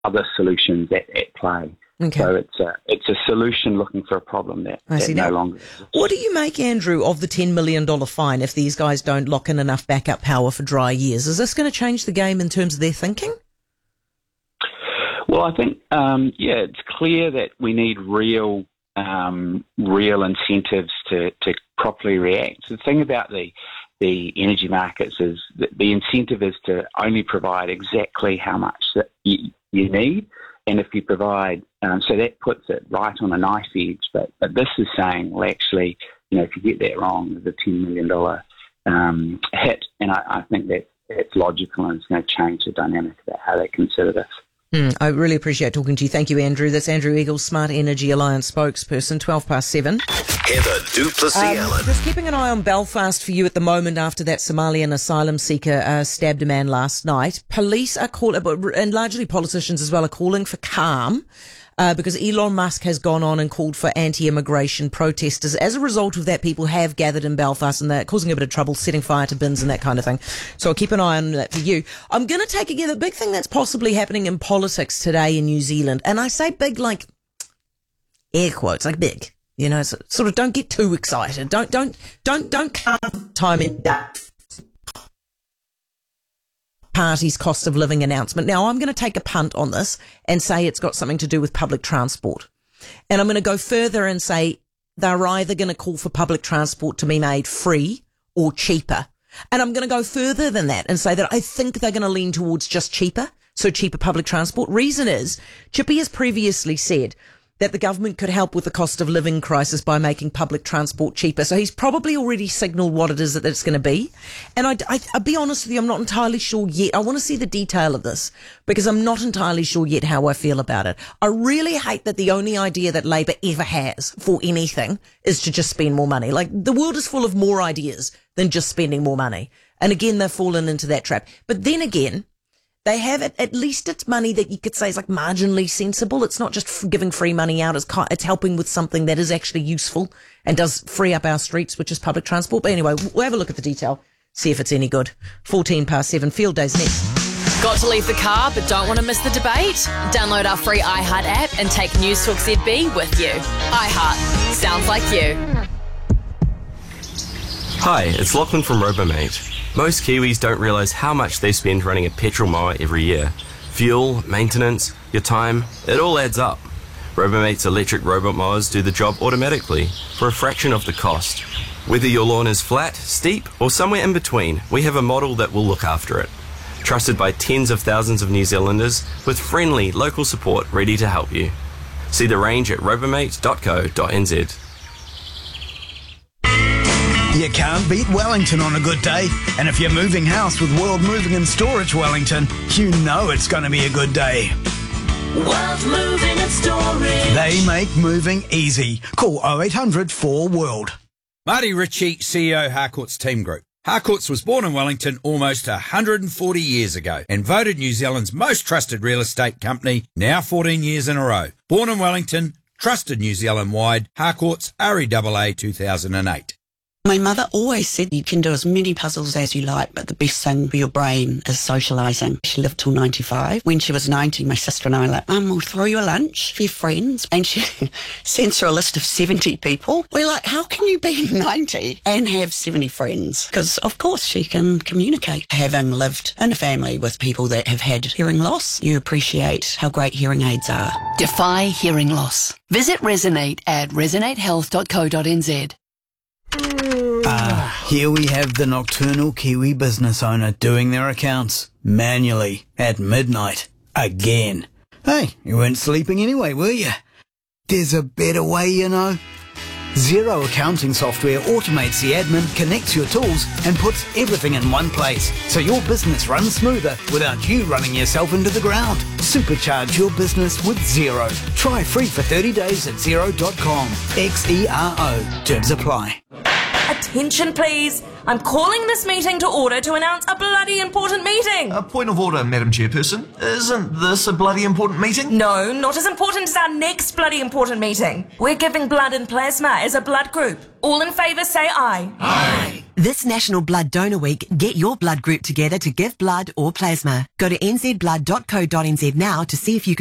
other solutions at play. Okay. So it's a solution looking for a problem that no longer exists. What do you make, Andrew, of the $10 million fine if these guys don't lock in enough backup power for dry years? Is this going to change the game in terms of their thinking? Well, I think, it's clear that we need real incentives to properly react. The thing about the energy markets is that the incentive is to only provide exactly how much that you need. And if you provide, so that puts it right on a knife edge. But this is saying, well, actually, if you get that wrong, there's a $10 million hit. And I think that it's logical, and it's going to change the dynamic about how they consider this. I really appreciate talking to you. Thank you, Andrew. That's Andrew Eagles, Smart Energy Alliance spokesperson, 7:12. Heather du Plessis-Allen. Just keeping an eye on Belfast for you at the moment after that Somalian asylum seeker stabbed a man last night. Police are calling, and largely politicians as well, are calling for calm. Because Elon Musk has gone on and called for anti-immigration protesters. As a result of that, people have gathered in Belfast and they're causing a bit of trouble, setting fire to bins and that kind of thing. So I'll keep an eye on that for you. I'm going to take again the big thing that's possibly happening in politics today in New Zealand. And I say big like air quotes, like big. Sort of don't get too excited. Don't count time in that party's cost of living announcement. Now, I'm going to take a punt on this and say it's got something to do with public transport. And I'm going to go further and say they're either going to call for public transport to be made free or cheaper. And I'm going to go further than that and say that I think they're going to lean towards just cheaper, so cheaper public transport. Reason is, Chippy has previously said that the government could help with the cost of living crisis by making public transport cheaper. So he's probably already signalled what it is that it's going to be. And I'll be honest with you, I'm not entirely sure yet. I want to see the detail of this because I'm not entirely sure yet how I feel about it. I really hate that the only idea that Labour ever has for anything is to just spend more money. Like, the world is full of more ideas than just spending more money. And again, they've fallen into that trap. But then again, they have it, at least it's money that you could say is like marginally sensible. It's not just giving free money out. It's helping with something that is actually useful and does free up our streets, which is public transport. But anyway, we'll have a look at the detail, see if it's any good. 7:14. Field Day's next. Got to leave the car but don't want to miss the debate? Download our free iHeart app and take News Talk ZB with you. iHeart. Sounds like you. Hi, it's Lachlan from Robomate. Most Kiwis don't realise how much they spend running a petrol mower every year. Fuel, maintenance, your time, it all adds up. Robomate's electric robot mowers do the job automatically for a fraction of the cost. Whether your lawn is flat, steep, or somewhere in between, we have a model that will look after it. Trusted by tens of thousands of New Zealanders with friendly local support ready to help you. See the range at robomate.co.nz. You can't beat Wellington on a good day. And if you're moving house with World Moving and Storage Wellington, you know it's going to be a good day. World Moving and Storage. They make moving easy. Call 0800 4WORLD. Marty Ritchie, CEO Harcourt's Team Group. Harcourt's was born in Wellington almost 140 years ago and voted New Zealand's most trusted real estate company now 14 years in a row. Born in Wellington, trusted New Zealand-wide, Harcourt's REAA 2008. My mother always said you can do as many puzzles as you like, but the best thing for your brain is socialising. She lived till 95. When she was 90, my sister and I were like, Mum, we'll throw you a lunch for your friends. And she sends her a list of 70 people. We're like, how can you be 90 and have 70 friends? Because, of course, she can communicate. Having lived in a family with people that have had hearing loss, you appreciate how great hearing aids are. Defy hearing loss. Visit Resonate at resonatehealth.co.nz. Here we have the nocturnal Kiwi business owner doing their accounts manually at midnight again. Hey, you weren't sleeping anyway, were you? There's a better way, you know. Xero accounting software automates the admin, connects your tools, and puts everything in one place, so your business runs smoother without you running yourself into the ground. Supercharge your business with Xero. Try free for 30 days at Xero.com. XERO. Terms apply. Attention, please. I'm calling this meeting to order to announce a bloody important meeting. A point of order, Madam Chairperson. Isn't this a bloody important meeting? No, not as important as our next bloody important meeting. We're giving blood and plasma as a blood group. All in favour say aye. Aye. This National Blood Donor Week, get your blood group together to give blood or plasma. Go to nzblood.co.nz now to see if you can